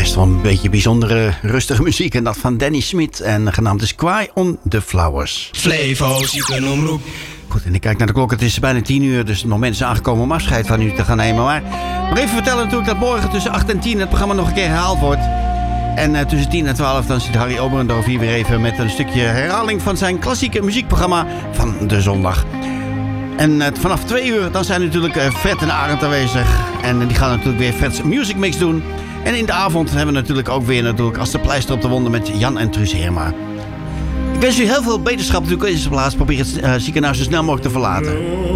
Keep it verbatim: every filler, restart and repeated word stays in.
best wel een beetje bijzondere, rustige muziek. En dat van Danny Smit. En genaamd is Cry on the Flowers. Flevo, ziekenomroep. Goed, en ik kijk naar de klok. Het is bijna tien uur, dus het moment is aangekomen om afscheid van u te gaan nemen. Maar nog even vertellen natuurlijk dat morgen tussen acht en tien het programma nog een keer herhaald wordt. En uh, tussen tien en twaalf dan zit Harry Oberendorf hier weer even met een stukje herhaling van zijn klassieke muziekprogramma van de zondag. En uh, vanaf twee uur dan zijn natuurlijk uh, Fred en Arend aanwezig. En uh, die gaan natuurlijk weer Fred's Music Mix doen. En in de avond hebben we natuurlijk ook weer natuurlijk als de pleister op de wonden met Jan en Truus Heerma. Ik wens u heel veel beterschap natuurlijk in deze plaats. Probeer het uh, ziekenhuis zo snel mogelijk te verlaten.